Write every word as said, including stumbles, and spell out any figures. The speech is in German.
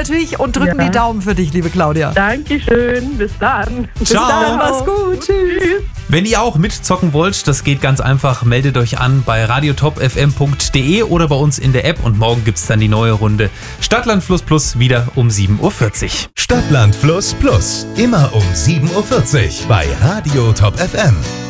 natürlich und drücken Ja. die Daumen für dich, liebe Claudia. Dankeschön, bis dann. Bis Ciao. dann, mach's gut. Tschüss. Wenn ihr auch mitzocken wollt, das geht ganz einfach. Meldet euch an bei radiotopfm punkt de oder bei uns in der App und morgen gibt's dann die neue Runde Stadtland Fluss Plus wieder um sieben Uhr vierzig. Stadtland Fluss Plus. Immer um sieben Uhr vierzig bei Radio Top F M.